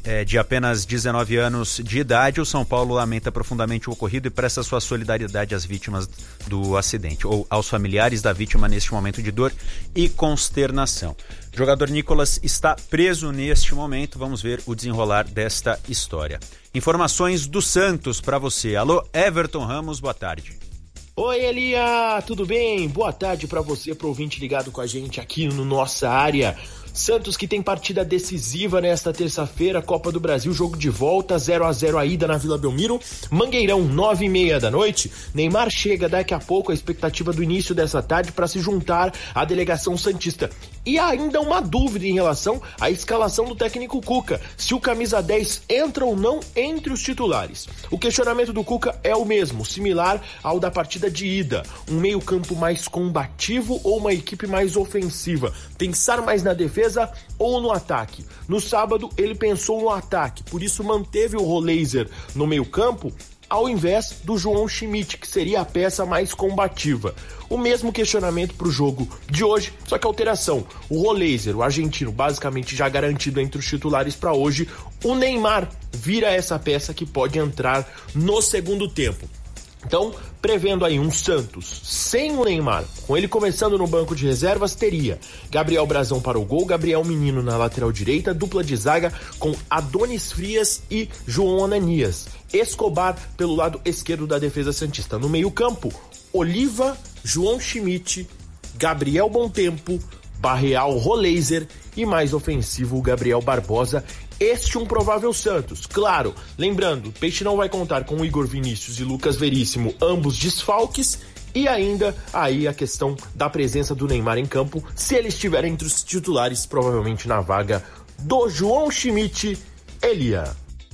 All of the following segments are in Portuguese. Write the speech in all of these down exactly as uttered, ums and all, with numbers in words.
é, de apenas dezenove anos de idade. O São Paulo lamenta profundamente o ocorrido e presta sua solidariedade às vítimas do acidente, ou aos familiares da vítima neste momento de dor e consternação. O jogador Nicolas está preso neste momento. Vamos ver o desenrolar desta história. Informações do Santos para você. Alô, Everton Ramos, boa tarde. Oi, Elia, tudo bem? Boa tarde para você, pro ouvinte ligado com a gente aqui no Nossa Área. Santos que tem partida decisiva nesta terça-feira, Copa do Brasil, jogo de volta, zero a zero a ida na Vila Belmiro, Mangueirão, nove e meia da noite. Neymar chega daqui a pouco, a expectativa do início dessa tarde para se juntar à delegação santista. E ainda uma dúvida em relação à escalação do técnico Cuca, se o camisa dez entra ou não entre os titulares. O questionamento do Cuca é o mesmo, similar ao da partida de ida, um meio-campo mais combativo ou uma equipe mais ofensiva, pensar mais na defesa ou no ataque. No sábado ele pensou no ataque, por isso manteve o Roleiser no meio campo ao invés do João Schmidt, que seria a peça mais combativa. O mesmo questionamento para o jogo de hoje, só que alteração. O Roleiser, o argentino, basicamente já garantido entre os titulares para hoje, o Neymar vira essa peça que pode entrar no segundo tempo. Então, prevendo aí um Santos sem o Neymar, com ele começando no banco de reservas, teria Gabriel Brazão para o gol, Gabriel Menino na lateral direita, dupla de zaga com Adonis Frias e João Ananias. Escobar pelo lado esquerdo da defesa santista. No meio-campo, Oliva, João Schmidt, Gabriel Bontempo, Barreal, Roleiser e mais ofensivo o Gabriel Barbosa. Este um provável Santos. Claro, lembrando, Peixe não vai contar com o Igor Vinícius e Lucas Veríssimo, ambos desfalques, e ainda aí a questão da presença do Neymar em campo, se ele estiver entre os titulares, provavelmente na vaga do João Schmidt. Elia.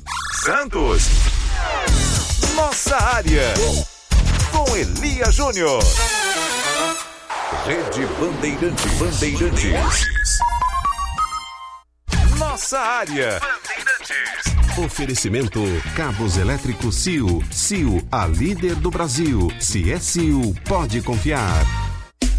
Santos. Nossa Área. Com Elia Júnior. Rede Bandeirantes. Bandeirantes. Nossa Área. Oferecimento Cabos Elétricos C I O. C I O, a líder do Brasil. Se é C I O, pode confiar.